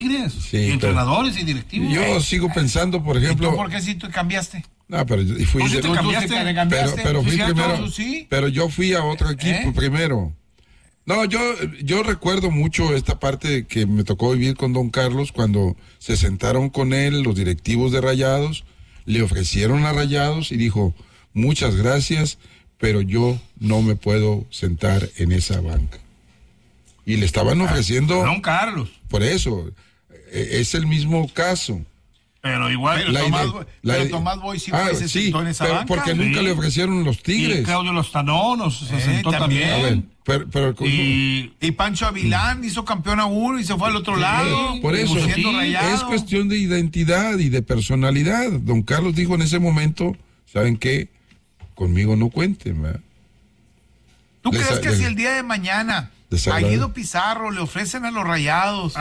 Sí, y entrenadores y directivos. Yo sigo pensando, por ejemplo... ¿Y tú por qué si tú cambiaste? No, pero fui... ¿Tú te cambiaste? Pero fui ¿Cierto? primero. ¿Sí? Pero yo fui a otro equipo primero. No, yo recuerdo mucho esta parte que me tocó vivir con don Carlos cuando se sentaron con él los directivos de Rayados, le ofrecieron a Rayados y dijo, muchas gracias, pero yo no me puedo sentar en esa banca. Y le estaban ofreciendo... Don Carlos. Por eso, es el mismo caso. Pero igual... Tomás Boy sí se sentó en esa banca. Porque nunca le ofrecieron los Tigres. Y Claudio Lozano se sentó también. A ver, pero y Pancho Avilán hizo campeón a uno y se fue al otro lado. Por eso, es cuestión de identidad y de personalidad. Don Carlos dijo en ese momento, ¿saben qué? Conmigo no cuenten, ¿verdad? ¿Tú crees que si el día de mañana a Guido Pizarro le ofrecen a los Rayados?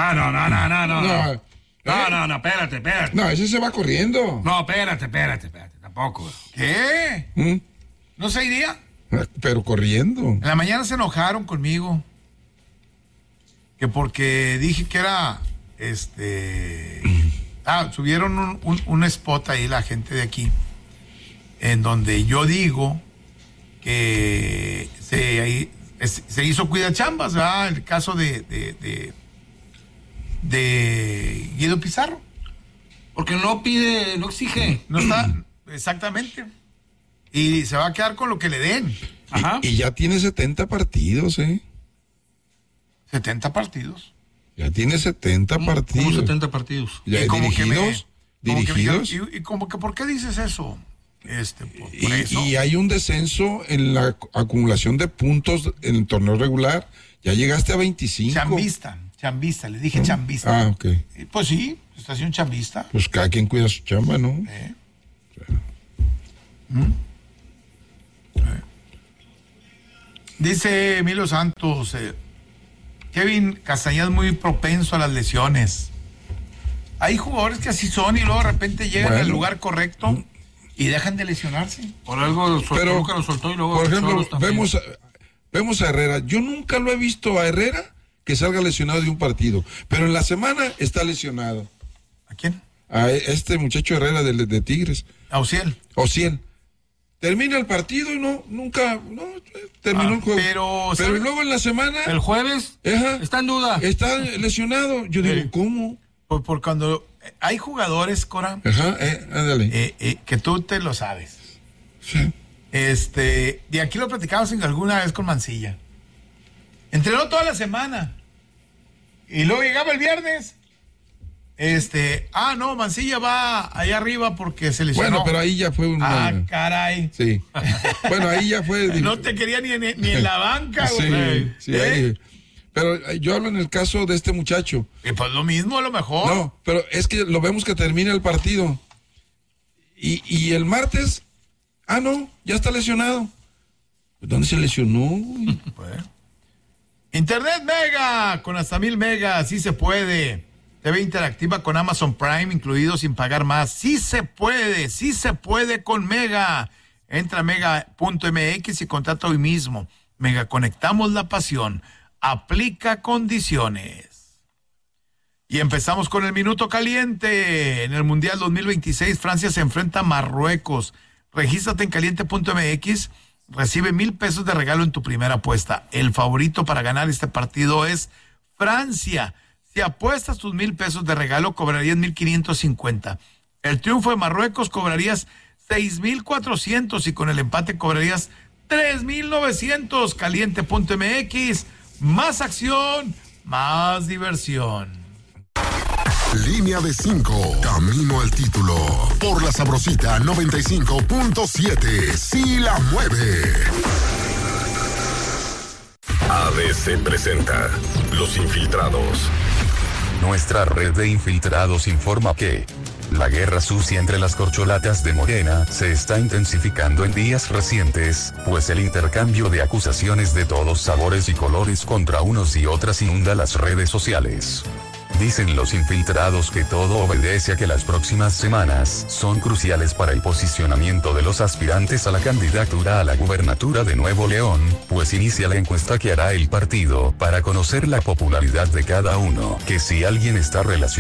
No, espérate. No, ese se va corriendo. No, espérate, tampoco. ¿Qué? ¿No se iría? Pero corriendo. En la mañana se enojaron conmigo. Que porque dije que era, subieron un spot ahí la gente de aquí, en donde yo digo que se hizo cuidachambas, ¿verdad? El caso de Guido Pizarro. Porque no pide, no exige. No está, exactamente. Y se va a quedar con lo que le den. Ajá. Y ya tiene 70 partidos, 70 partidos. Ya tiene 70 partidos. ¿Cómo 70 partidos? Ya, dirigidos. Y como que, ¿por qué dices eso? Por eso. Y hay un descenso en la acumulación de puntos en el torneo regular. Ya llegaste a 25. Chambista, le dije chambista. Ok. Pues sí, estación chambista. Pues cada quien cuida su chamba, ¿no? Dice Emilio Santos, Kevin Castañeda es muy propenso a las lesiones. Hay jugadores que así son y luego de repente llegan al lugar correcto y dejan de lesionarse. Por algo lo soltó y luego... Por ejemplo, vemos a Herrera. Yo nunca lo he visto a Herrera que salga lesionado de un partido, pero en la semana está lesionado. ¿A quién? A este muchacho Herrera de Tigres. A Ociel. Termina el partido y nunca terminó el juego. Pero luego en la semana... El jueves está en duda. Está lesionado. Yo digo, ¿cómo? Por cuando hay jugadores, Cora, ándale. que tú te lo sabes. Sí. Y aquí lo platicamos alguna vez con Mancilla. Entrenó toda la semana. Y luego llegaba el viernes. No, Mancilla va allá arriba porque se lesionó. Bueno, pero ahí ya fue caray. Sí. Bueno, ahí ya fue... No te quería ni en la banca, güey. Sí, ahí. Pero yo hablo en el caso de este muchacho. Pues lo mismo, a lo mejor. No, pero es que lo vemos que termina el partido. Y el martes, ya está lesionado. ¿Dónde se lesionó? Internet Mega, con hasta 1000 megas, sí se puede. TV interactiva con Amazon Prime, incluido sin pagar más. Sí se puede con Mega. Entra a mega.mx y contrata hoy mismo. Mega, conectamos la pasión. Aplica condiciones. Y empezamos con el minuto caliente. En el Mundial 2026, Francia se enfrenta a Marruecos. Regístrate en caliente.mx. Recibe $1,000 de regalo en tu primera apuesta. El favorito para ganar este partido es Francia. Si apuestas tus $1,000 de regalo, cobrarías 1,550. El triunfo de Marruecos cobrarías 6,400 y con el empate cobrarías 3,900. Caliente.mx. Más acción, más diversión. Línea de 5, camino al título. Por la Sabrosita 95.7. Sí la mueve. ABC presenta Los Infiltrados. Nuestra red de infiltrados informa que la guerra sucia entre las corcholatas de Morena se está intensificando en días recientes, pues el intercambio de acusaciones de todos sabores y colores contra unos y otras inunda las redes sociales. Dicen los infiltrados que todo obedece a que las próximas semanas son cruciales para el posicionamiento de los aspirantes a la candidatura a la gubernatura de Nuevo León, pues inicia la encuesta que hará el partido para conocer la popularidad de cada uno, que si alguien está relacionado